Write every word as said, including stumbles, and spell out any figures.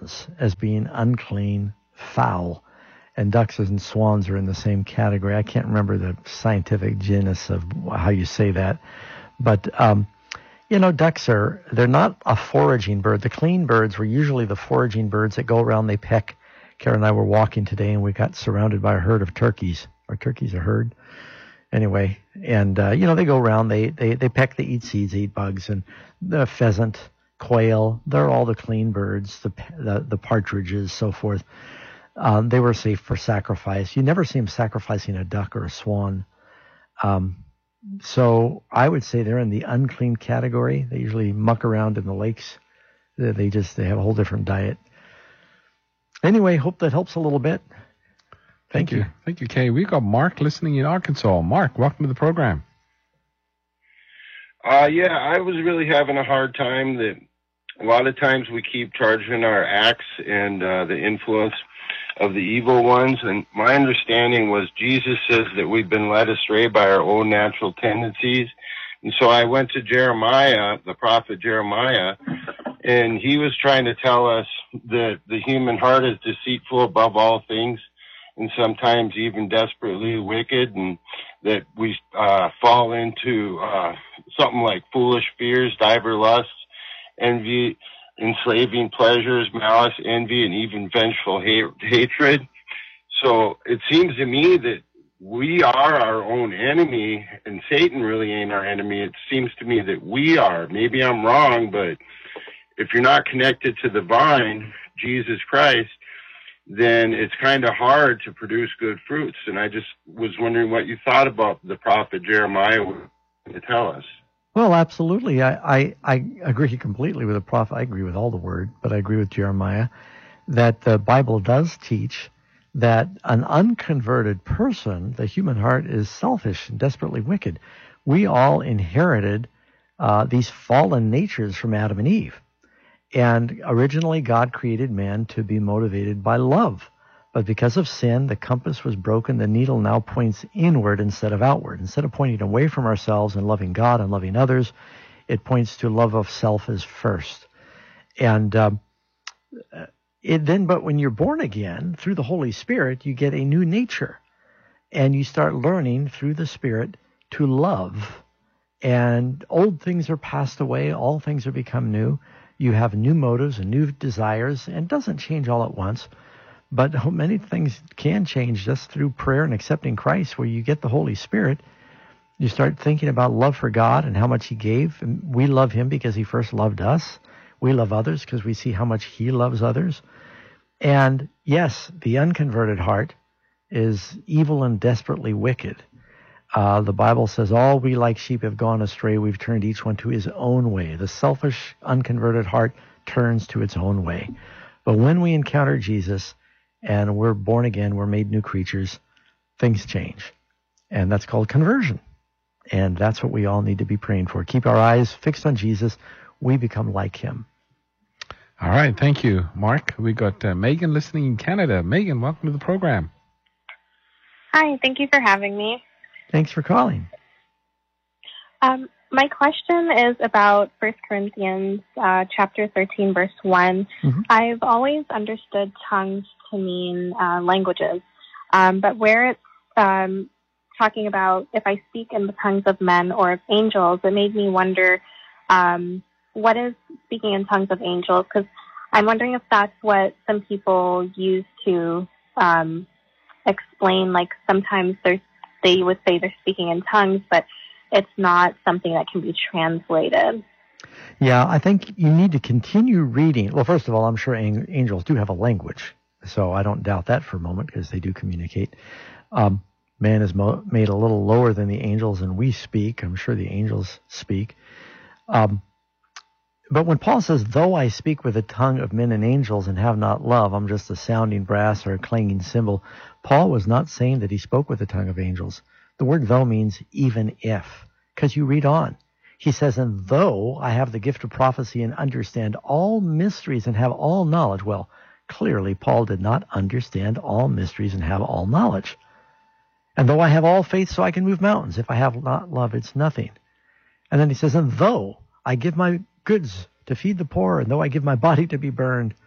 swans as being unclean, foul. And ducks and swans are in the same category. I can't remember the scientific genus of how you say that. But, um, you know, ducks are, they're not a foraging bird. The clean birds were usually the foraging birds that go around, they peck. Karen and I were walking today, and we got surrounded by a herd of turkeys. Are turkeys a herd? Anyway, and, uh, you know, they go around, they, they, they peck, they eat seeds, they eat bugs, and the pheasant, quail, they're all the clean birds, the, the, the partridges, so forth. Um, they were safe for sacrifice. You never see them sacrificing a duck or a swan. Um, so I would say they're in the unclean category. They usually muck around in the lakes. They, they just, they have a whole different diet. Anyway, hope that helps a little bit. Thank, Thank you. you. Thank you, Kay. We got Mark listening in Arkansas. Mark, welcome to the program. Uh, yeah, I was really having a hard time that a lot of times we keep charging our acts and uh, the influence of the evil ones. And my understanding was Jesus says that we've been led astray by our own natural tendencies. And so I went to Jeremiah, the prophet Jeremiah, and he was trying to tell us that the human heart is deceitful above all things and sometimes even desperately wicked, and that we uh, fall into uh, something like foolish fears, diver lusts, envy, enslaving pleasures, malice, envy, and even vengeful ha- hatred. So it seems to me that we are our own enemy, and Satan really ain't our enemy. It seems to me that we are. Maybe I'm wrong, but if you're not connected to the vine, Jesus Christ, then it's kind of hard to produce good fruits. And I just was wondering what you thought about the prophet Jeremiah to tell us. Well, absolutely. I, I, I agree completely with the prophet. I agree with all the word, but I agree with Jeremiah that the Bible does teach that an unconverted person, the human heart, is selfish and desperately wicked. We all inherited uh, these fallen natures from Adam and Eve. And originally God created man to be motivated by love. But because of sin, the compass was broken. The needle now points inward instead of outward. Instead of pointing away from ourselves and loving God and loving others, it points to love of self as first. And um, it then, but when you're born again through the Holy Spirit, you get a new nature. And you start learning through the Spirit to love. And old things are passed away. All things are become new. You have new motives and new desires, and it doesn't change all at once. But many things can change just through prayer and accepting Christ, where you get the Holy Spirit. You start thinking about love for God and how much He gave. And we love Him because He first loved us. We love others because we see how much He loves others. And yes, the unconverted heart is evil and desperately wicked. Uh, the Bible says, all we like sheep have gone astray. We've turned each one to his own way. The selfish, unconverted heart turns to its own way. But when we encounter Jesus and we're born again, we're made new creatures, things change. And that's called conversion. And that's what we all need to be praying for. Keep our eyes fixed on Jesus. We become like Him. All right. Thank you, Mark. We got uh, Megan listening in Canada. Megan, welcome to the program. Hi. Thank you for having me. Thanks for calling. Um, my question is about First Corinthians uh, chapter thirteen, verse one. Mm-hmm. I've always understood tongues to mean uh, languages, um, but where it's um, talking about if I speak in the tongues of men or of angels, it made me wonder um, what is speaking in tongues of angels, because I'm wondering if that's what some people use to um, explain, like sometimes there's they would say they're speaking in tongues, but it's not something that can be translated. Yeah, I think you need to continue reading. Well, first of all, I'm sure angels do have a language, so I don't doubt that for a moment because they do communicate. Um, man is mo- made a little lower than the angels, and we speak. I'm sure the angels speak. Um, but when Paul says, though I speak with the tongue of men and angels and have not love, I'm just a sounding brass or a clanging cymbal, Paul was not saying that he spoke with the tongue of angels. The word though means even if, because you read on. He says, and though I have the gift of prophecy and understand all mysteries and have all knowledge. Well, clearly Paul did not understand all mysteries and have all knowledge. And though I have all faith so I can move mountains, if I have not love, it's nothing. And then he says, and though I give my goods to feed the poor, and though I give my body to be burned,